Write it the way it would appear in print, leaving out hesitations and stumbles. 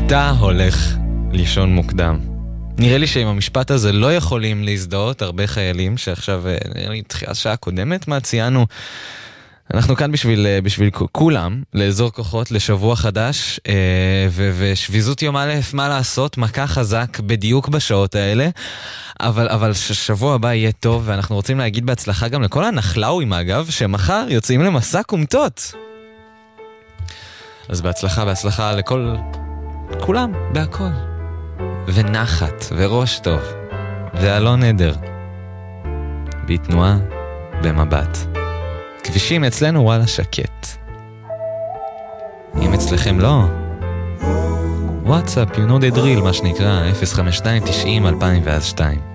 אתה הולך לישון מוקדם. נראה לי שעם המשפט הזה לא יכולים להזדהות הרבה חיילים שעכשיו, נראה לי תחיית שעה קודמת, מה ציינו? אנחנו כאן בשביל כולם, לאזור כוחות, לשבוע חדש, ושביזות יום א', מה לעשות? מכה חזק בדיוק בשעות האלה, אבל שבוע הבא יהיה טוב, ואנחנו רוצים להגיד בהצלחה גם לכל הנחלאוים, אגב, שמחר יוצאים למסע קומטות. אז בהצלחה כולם, בהכל. ונחת, וראש טוב, ואלון נדר. בתנועה, במבט. כבישים אצלנו וואלה שקט. אם אצלכם לא, וואטסאפ, you know the drill, מה שנקרא, 052-90-2002.